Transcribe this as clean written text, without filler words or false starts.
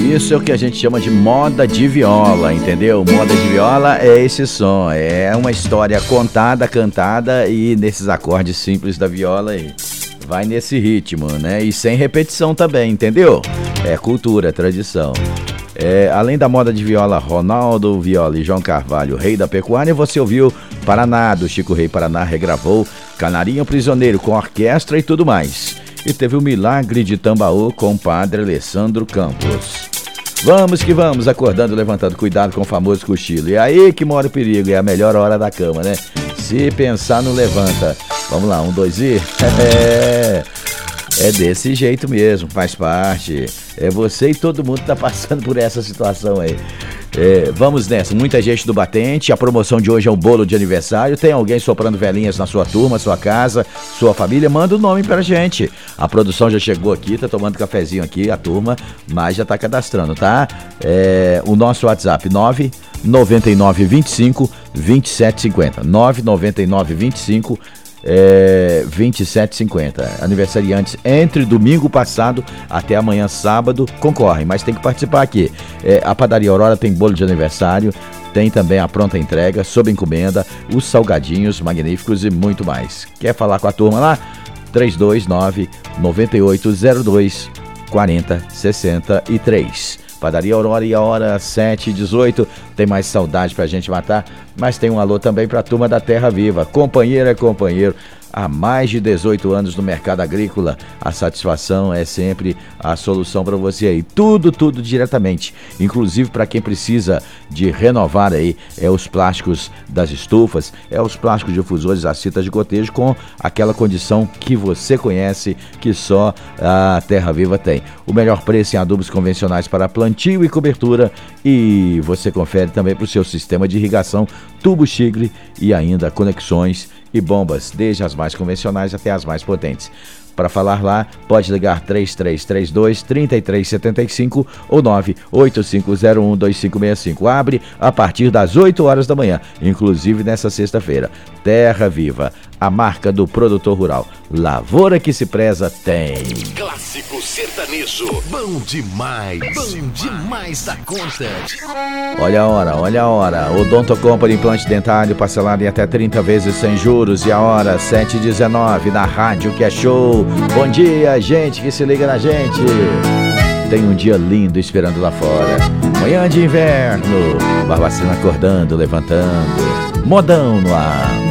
Isso é o que a gente chama de moda de viola, entendeu? Moda de viola é esse som, é uma história contada, cantada e nesses acordes simples da viola aí. Vai nesse ritmo, né? E sem repetição também, entendeu? É cultura, é tradição. Além da moda de viola, Ronaldo Viola e João Carvalho, Rei da Pecuária, você ouviu Paraná, do Chico Rei Paraná, regravou Canarinho Prisioneiro com orquestra e tudo mais. E teve o Milagre de Tambaú com o padre Alessandro Campos. Vamos que vamos, acordando, levantando, cuidado com o famoso cochilo. E aí que mora o perigo, é a melhor hora da cama, né? Se pensar, não levanta. Vamos lá, 1, 2 e... É desse jeito mesmo, faz parte. É você e todo mundo tá passando por essa situação aí. Vamos nessa, muita gente do batente. A promoção de hoje é um bolo de aniversário. Tem alguém soprando velhinhas na sua turma, sua casa, sua família? Manda o nome pra gente. A produção já chegou aqui, tá tomando cafezinho aqui, a turma, mas já tá cadastrando, tá? O nosso WhatsApp 99925 2750 99925 2750. Aniversariantes entre domingo passado até amanhã sábado concorrem, mas tem que participar aqui. A Padaria Aurora tem bolo de aniversário, tem também a pronta entrega, sob encomenda, os salgadinhos magníficos e muito mais. Quer falar com a turma lá? 329-9802-4063. Padaria Aurora e a hora 7h18. Tem mais saudade pra gente matar, mas tem um alô também pra turma da Terra Viva. Companheira, companheiro, há mais de 18 anos no mercado agrícola. A satisfação é sempre a solução para você aí. Tudo diretamente. Inclusive para quem precisa de renovar aí, os plásticos das estufas, os plásticos difusores, as fitas de gotejo com aquela condição que você conhece, que só a Terra Viva tem. O melhor preço em adubos convencionais para plantio e cobertura, e você confere também para o seu sistema de irrigação, tubo Tigre e ainda conexões e bombas, desde as mais convencionais até as mais potentes. Para falar lá, pode ligar 3332-3375 ou 985012565. Abre a partir das 8 horas da manhã, inclusive nessa sexta-feira. Terra Viva, a marca do produtor rural. Lavoura que se preza tem. Clássico sertanejo, bom demais da conta. Olha a hora. Odonto Company, implante dentário parcelado em até 30 vezes sem juros. E a hora, 7h19, na rádio que é show. Bom dia, gente que se liga na gente. Tem um dia lindo esperando lá fora. Manhã de inverno, Barbacena acordando, levantando. Modão no ar.